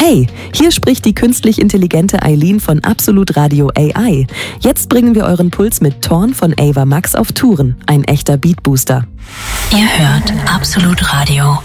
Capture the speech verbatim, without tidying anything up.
Hey, hier spricht die künstlich intelligente Eileen von Absolut Radio A I. Jetzt bringen wir euren Puls mit Torn von Ava Max auf Touren. Ein echter Beatbooster. Ihr hört Absolut Radio.